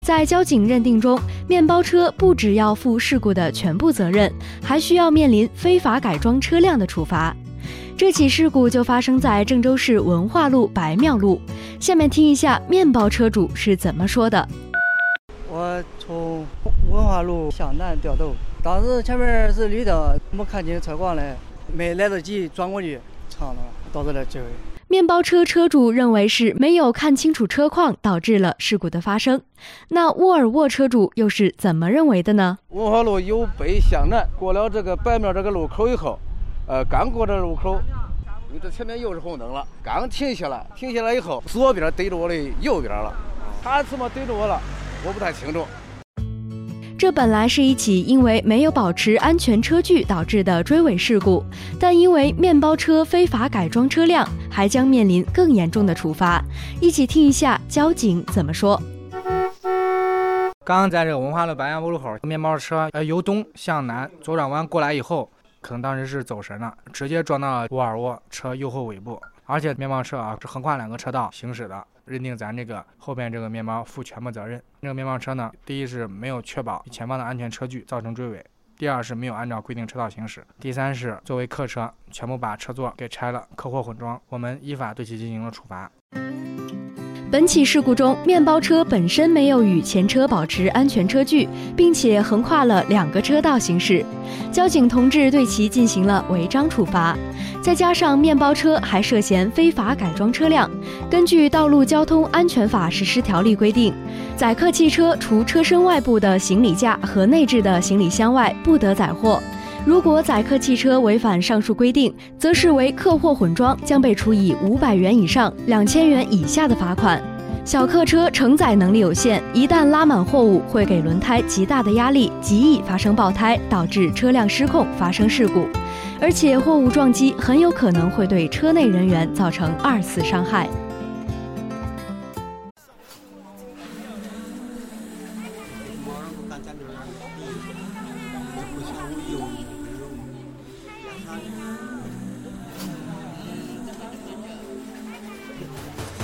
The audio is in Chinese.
在交警认定中，面包车不只要负事故的全部责任，还需要面临非法改装车辆的处罚。这起事故就发生在郑州市文化路白庙路。下面听一下面包车主是怎么说的。 我从文化路向南掉头，当时前面是绿灯，没看清车况嘞，没来得及转过去，撞了，导致了这回。 面包车车主认为是没有看清楚车况导致了事故的发生。那沃尔沃车主又是怎么认为的呢？ 文化路由北向南，过了这个白庙这个路口以后，刚过这路口，因为这前面又是红灯了，刚停下来以后，左边对着我的右边了，他怎么对着我了？我不太清楚。 这本来是一起因为没有保持安全车距导致的追尾事故，但因为面包车非法改装车辆，还将面临更严重的处罚。一起听一下交警怎么说。 刚在这个文化路白杨路口，面包车由东向南左转弯过来以后，可能当时是走神了，直接撞到沃尔沃车右后尾部，而且面包车是横跨2个车道行驶的，认定咱这个后边这个面包负全部责任。这个面包车呢，第一是没有确保前方的安全车距，造成追尾；第二是没有按照规定车道行驶；第三是作为客车全部把车座给拆了，客货混装，我们依法对其进行了处罚。 本起事故中，面包车本身没有与前车保持安全车距，并且横跨了2个车道行驶，交警同志对其进行了违章处罚。再加上面包车还涉嫌非法改装车辆，根据《道路交通安全法实施条例》规定，载客汽车除车身外部的行李架和内置的行李箱外，不得载货。如果载客汽车违反上述规定，则视为客货混装，将被处以500元以上2000元以下的罚款。小客车承载能力有限，一旦拉满货物，会给轮胎极大的压力，极易发生爆胎，导致车辆失控发生事故。而且货物撞击很有可能会对车内人员造成2次伤害。